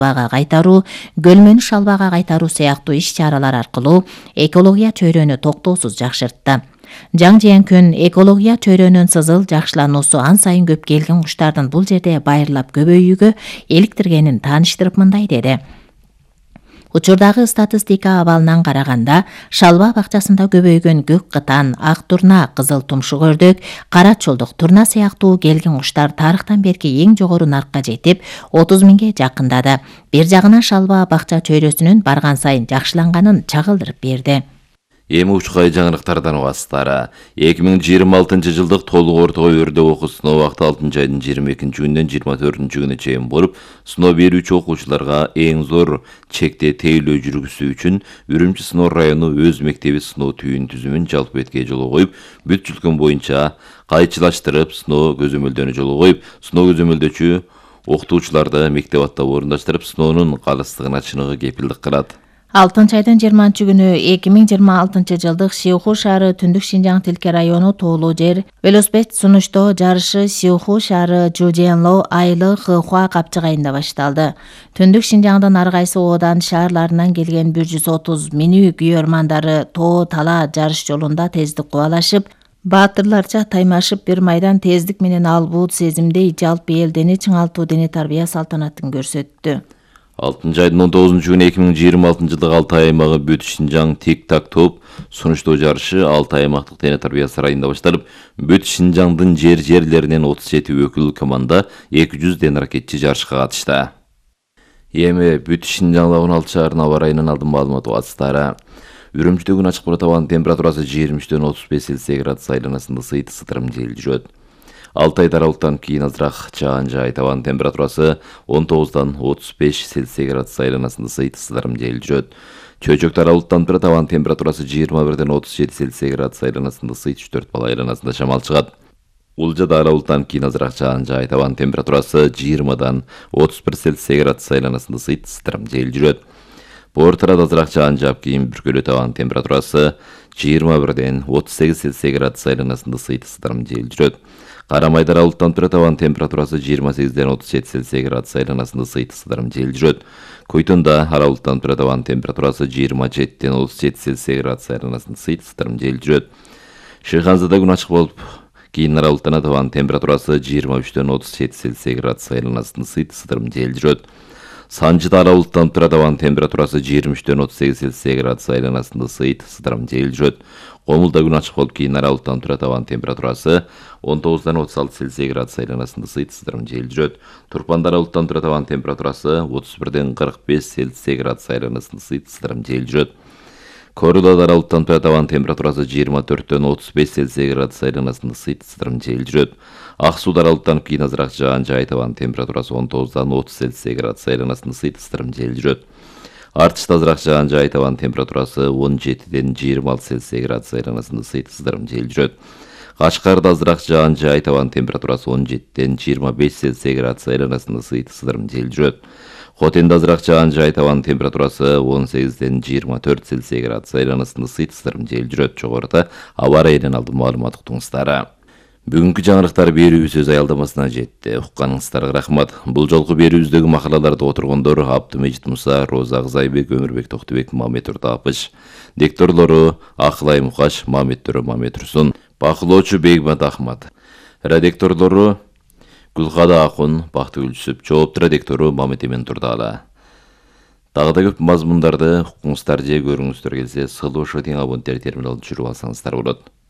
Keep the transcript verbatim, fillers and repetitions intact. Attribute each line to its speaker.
Speaker 1: шалбага кайтаруу, көлмөнү шалбага кайтаруу сыяктуу иш-чаралар аркылуу экология чөйрөнү токтоосуз жакшыртты. Жаң жыйан күн экология чөйрөнүн сызыл жакшылануусу ан сайын көп келген куштардын бул жерде байырлап көбөйүүгө иликтиргенин тааныштырып мындай деди. Учурдагы статистика абалынан караганда, шалба бакчасында көбөйгөн көк кытан, ак турна, кызыл тумшук өрдөк, кара чулдук турна сыяктуу келген куштар тарыхтан берки эң жогору наркка жетип, отуз миңге жакындады. Бир жагынан шалба бакча чөйрөсүнүн барган сайын жакшыланганын чагылдырып берди.
Speaker 2: Эми учкай жаңырыктардан угасыздар. эки миң жыйырма алтынчы жылдык толук орто өрдө окуу сыноо убакыты алтынчы айдын жыйырма экинчи күнүнөн жыйырма төртүнчү күнүнө чейин болуп, сыноо берүүчү окуучуларга эң зор чекте тейлөө жүргүзүү үчүн Үрүмчү сыноо району өз мектеби сыноо түйүн түзүмүн жалпы бетке жолго коюп, бүт чүлкөн боюнча кайчылаштырып сыноо көзөмөлдөнү жолго коюп, сыноо көзөмөлдөөчү окутуучуларды мектеп аттап орундаштырып, сыноонун калыстыгына чыныгы кепилдик кылат.
Speaker 1: алтынчы айдын жыйырманчы күнү эки миң жыйырма алтынчы жылдык Сиуху шаары Түндүк Шинжаң Тилке району тоолуу жер велосипед сунуштоо жарышы Сиуху шаары Жуженло айылы Хыхуа капчыгайында башталды. Түндүк Шинжаңдын ар кайсы оодан шаарларынан келген бир жүз отуз минүү күйөрмандары тоо тала жарыш жолунда тездик кубалашып, баатырларча таймашып бир майдан тездик менен албут сезимдей жалпы элдени чыңалтуу дене тарбия салтанатын көрсөттү.
Speaker 2: алтынчы айдын он тогузунчу күнү эки миң жыйырма алтынчы жылдык Алтай аймагы Бүт Шинжаң тик так топ сунуштоо жарышы Алтай аймактык дене тарбия сарайында башталып, Бүт Шинжаңдын жер жерлеринен отуз жети өкүл команда эки жүз денракетчи жарышка катышты. Эми Бүт Шинжаң он алты шаарынын аба ырайынан алдын маалымат угасыздар. Үрүмчүдө күн ачык болот, абанын температурасы жыйырма үчтөн отуз беш Цельсий градус айланасында ысыйт, сытырым жел жүрөт. Алтайда аралыктан кийин азыраак жаан жаайт, абанын температурасы он тогуздан отуз беш Цельсий градус айланасында ысыйт, сытырым жел жүрөт. Чөйчөктө аралыктан турат, абанын температурасы жыйырма бирден отуз жети Цельсий градус айланасында ысыйт, үч төрт бала айланасында шамал чыгат. Улжада аралыктан кийин азыраак жаан жаайт, абанын температурасы жыйырмадан отуз бир Цельсий градус айланасында ысыйт, сытырым жел жүрөт. Бортарада азыраак жаан жаап кийин бүркөлөт, абанын температурасы жыйырма бирден отуз сегиз Цельсий градус айланасында ысыйт, сытырым жел жүрөт. Карамайда аралыктан турат, абанын температурасы жыйырма сегизден отуз жети Цельсий градус айланасында ысыйт, сытырым жел жүрөт. Көйтөндө аралыктан турат, абанын температурасы жыйырма жетиден отуз жети Цельсий градус айланасында ысыйт, сытырым жел жүрөт. Шыйханзада күн ачык болуп, кийин аралыктанат, абанын температурасы жыйырма үчтөн отуз жети Цельсий градус айланасында ысыйт, сытырым жел жүрөт. Санжыда аралыктан турат, абанын температурасы жыйырма үчтөн отуз сегиз Цельсий градус айланасында ысыйт, сытырым жел жүрөт. Комулда күн ачык болуп, кийин аралыктан турат, абанын температурасы он тогуздан отуз алты Цельсий градус айланасында ысыйт, сытырым жел жүрөт. Турпанда аралыктан турат, абанын температурасы отуз бирден кырк беш Цельсий градус айланасында ысыйт, сытырым жел жүрөт. Корудада аралыктан турат, абанын температурасы жыйырма төрттөн отуз беш Цельсий градус айланасында ысыйт, сытырым жел жүрөт. Ак Сууда аралыктан кийин азыраак жаан жаайт, абанын температурасы он тогуздан отуз Цельсий градус айланасында ысыйт, сытырым жел жүрөт. Артышта азыраак жаан жаайт, абанын температурасы он жетиден жыйырма алты Цельсий градус айланасында ысыйт, сытырым жел жүрөт. Кашкарда азыраак жаан жаайт, абанын температурасы он жетиден жыйырма беш Цельсий градус айланасында ысыйт, сытырым жел жүрөт. Хотенде азыраак жаан жаайт, абанын температурасы он сегизден жыйырма төрт Цельсий градус айланасында ысыйт, сытырым жел жүрөт. Жогоруда аба ырайынан алдын маалымат уктуңуздар. Бүгүнкү жаңырыктар берүүбүз өз аялдамасына жетти. Укканыңыздарга рахмат. Бул жолку берүүбүздөгү макалаларды отургондор Абдымежит Муса, Роза Кызайбек, Өмүрбек Токтубек, Мамет Уртапыч. Дикторлору Акылай Мукаш, Мамет Төрө, Мамет Турсун. Бакылоочу Бегмат Ахмат. Редакторлору Гүлкада Акун, Бактыгүл Жүсүп. Жоопту редактору Мамет Эмен Турдала. Дагы да көп мазмундарды укуңуздар же көрүңүздөр келсе, сылуу шотинг абоненттер терминалын түшүрүп алсаңыздар болот.